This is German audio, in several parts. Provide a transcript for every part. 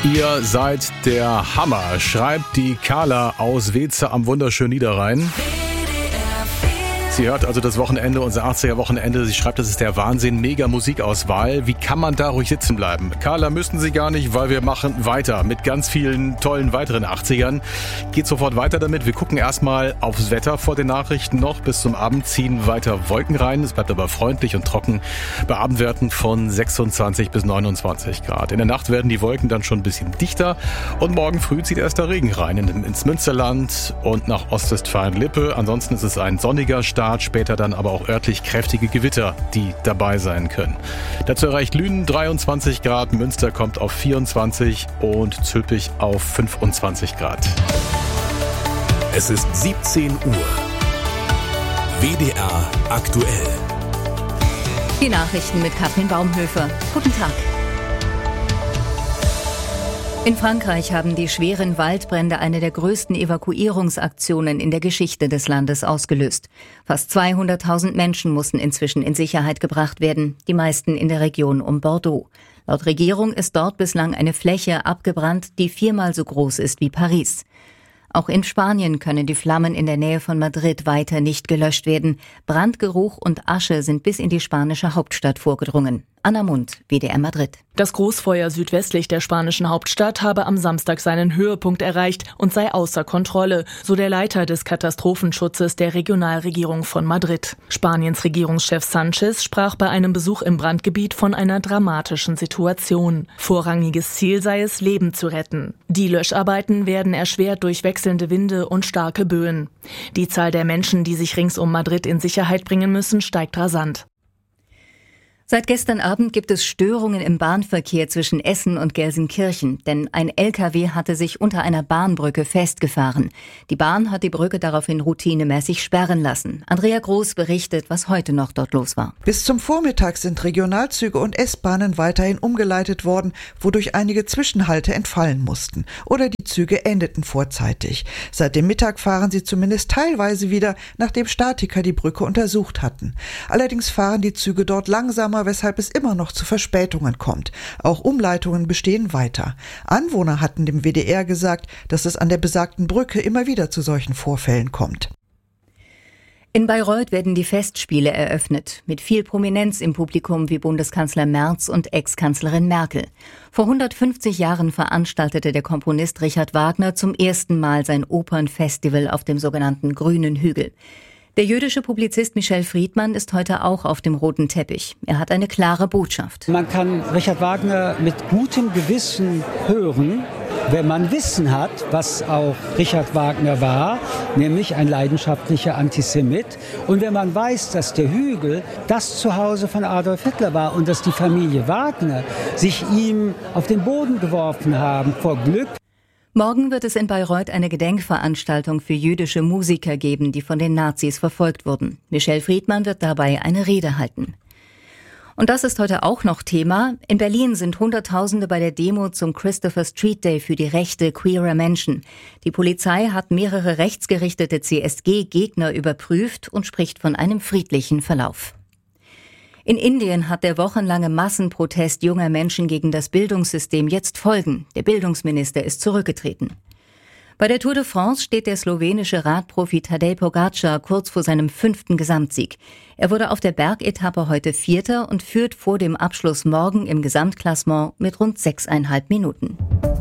Ihr seid der Hammer, schreibt die Carla aus Weze am wunderschönen Niederrhein. Sie hört also das Wochenende, unser 80er-Wochenende. Sie schreibt, das ist der Wahnsinn, mega Musikauswahl. Wie kann man da ruhig sitzen bleiben? Carla, müssen Sie gar nicht, weil wir machen weiter mit ganz vielen tollen weiteren 80ern. Geht sofort weiter damit. Wir gucken erstmal aufs Wetter vor den Nachrichten noch. Bis zum Abend ziehen weiter Wolken rein. Es bleibt aber freundlich und trocken bei Abendwerten von 26 bis 29 Grad. In der Nacht werden die Wolken dann schon ein bisschen dichter und morgen früh zieht erst der Regen rein ins Münsterland und nach Ostwestfalen-Lippe. Ansonsten ist es ein sonniger Start, später dann aber auch örtlich kräftige Gewitter, die dabei sein können. Dazu erreicht Lünen 23 Grad, Münster kommt auf 24 und Zülpich auf 25 Grad. Es ist 17 Uhr. WDR aktuell. Die Nachrichten mit Katrin Baumhöfer. Guten Tag. In Frankreich haben die schweren Waldbrände eine der größten Evakuierungsaktionen in der Geschichte des Landes ausgelöst. Fast 200.000 Menschen mussten inzwischen in Sicherheit gebracht werden, die meisten in der Region um Bordeaux. Laut Regierung ist dort bislang eine Fläche abgebrannt, die 4-mal so groß ist wie Paris. Auch in Spanien können die Flammen in der Nähe von Madrid weiter nicht gelöscht werden. Brandgeruch und Asche sind bis in die spanische Hauptstadt vorgedrungen. Anna Mund, WDR Madrid. Das Großfeuer südwestlich der spanischen Hauptstadt habe am Samstag seinen Höhepunkt erreicht und sei außer Kontrolle, so der Leiter des Katastrophenschutzes der Regionalregierung von Madrid. Spaniens Regierungschef Sánchez sprach bei einem Besuch im Brandgebiet von einer dramatischen Situation. Vorrangiges Ziel sei es, Leben zu retten. Die Löscharbeiten werden erschwert durch wechselnde Winde und starke Böen. Die Zahl der Menschen, die sich rings um Madrid in Sicherheit bringen müssen, steigt rasant. Seit gestern Abend gibt es Störungen im Bahnverkehr zwischen Essen und Gelsenkirchen, denn ein LKW hatte sich unter einer Bahnbrücke festgefahren. Die Bahn hat die Brücke daraufhin routinemäßig sperren lassen. Andrea Groß berichtet, was heute noch dort los war. Bis zum Vormittag sind Regionalzüge und S-Bahnen weiterhin umgeleitet worden, wodurch einige Zwischenhalte entfallen mussten. Oder die Züge endeten vorzeitig. Seit dem Mittag fahren sie zumindest teilweise wieder, nachdem Statiker die Brücke untersucht hatten. Allerdings fahren die Züge dort langsamer, weshalb es immer noch zu Verspätungen kommt. Auch Umleitungen bestehen weiter. Anwohner hatten dem WDR gesagt, dass es an der besagten Brücke immer wieder zu solchen Vorfällen kommt. In Bayreuth werden die Festspiele eröffnet, mit viel Prominenz im Publikum wie Bundeskanzler Merz und Ex-Kanzlerin Merkel. Vor 150 Jahren veranstaltete der Komponist Richard Wagner zum ersten Mal sein Opernfestival auf dem sogenannten Grünen Hügel. Der jüdische Publizist Michel Friedmann ist heute auch auf dem roten Teppich. Er hat eine klare Botschaft. Man kann Richard Wagner mit gutem Gewissen hören, wenn man Wissen hat, was auch Richard Wagner war, nämlich ein leidenschaftlicher Antisemit. Und wenn man weiß, dass der Hügel das Zuhause von Adolf Hitler war und dass die Familie Wagner sich ihm auf den Boden geworfen haben vor Glück. Morgen wird es in Bayreuth eine Gedenkveranstaltung für jüdische Musiker geben, die von den Nazis verfolgt wurden. Michel Friedmann wird dabei eine Rede halten. Und das ist heute auch noch Thema. In Berlin sind Hunderttausende bei der Demo zum Christopher Street Day für die Rechte queerer Menschen. Die Polizei hat mehrere rechtsgerichtete CSG-Gegner überprüft und spricht von einem friedlichen Verlauf. In Indien hat der wochenlange Massenprotest junger Menschen gegen das Bildungssystem jetzt Folgen. Der Bildungsminister ist zurückgetreten. Bei der Tour de France steht der slowenische Radprofi Tadej Pogačar kurz vor seinem 5. Gesamtsieg. Er wurde auf der Bergetappe heute Vierter und führt vor dem Abschluss morgen im Gesamtklassement mit rund 6,5 Minuten.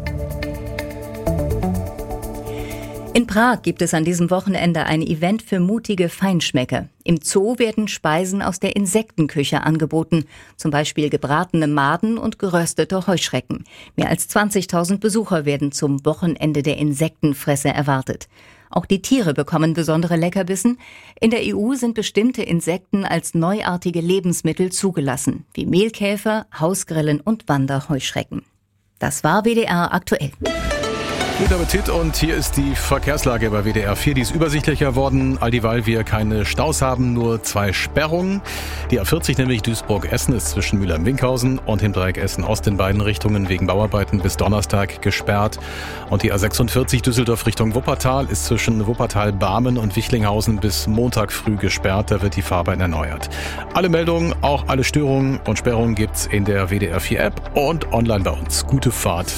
In Prag gibt es an diesem Wochenende ein Event für mutige Feinschmecker. Im Zoo werden Speisen aus der Insektenküche angeboten, zum Beispiel gebratene Maden und geröstete Heuschrecken. Mehr als 20.000 Besucher werden zum Wochenende der Insektenfresser erwartet. Auch die Tiere bekommen besondere Leckerbissen. In der EU sind bestimmte Insekten als neuartige Lebensmittel zugelassen, wie Mehlkäfer, Hausgrillen und Wanderheuschrecken. Das war WDR aktuell. Guten Appetit und hier ist die Verkehrslage bei WDR 4. Die ist übersichtlicher worden, all dieweil wir keine Staus haben, nur 2 Sperrungen. Die A40, nämlich Duisburg-Essen, ist zwischen Mülheim-Winkhausen und dem Dreieck Essen-Ost in beiden Richtungen wegen Bauarbeiten bis Donnerstag gesperrt. Und die A46 Düsseldorf Richtung Wuppertal ist zwischen Wuppertal-Barmen und Wichlinghausen bis Montag früh gesperrt. Da wird die Fahrbahn erneuert. Alle Meldungen, auch alle Störungen und Sperrungen gibt's in der WDR 4 App und online bei uns. Gute Fahrt.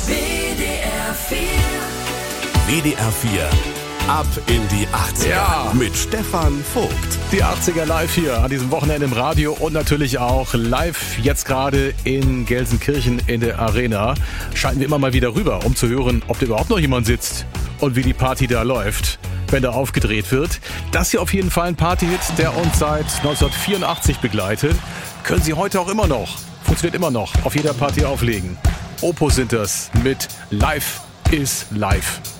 WDR 4. Ab in die 80er. Ja. Mit Stefan Vogt. Die 80er live hier an diesem Wochenende im Radio und natürlich auch live jetzt gerade in Gelsenkirchen in der Arena. Schalten wir immer mal wieder rüber, um zu hören, ob da überhaupt noch jemand sitzt und wie die Party da läuft, wenn da aufgedreht wird. Das hier auf jeden Fall ein Partyhit, der uns seit 1984 begleitet. Können Sie heute auch immer noch, funktioniert immer noch, auf jeder Party auflegen. Opus sind das mit Live is Live.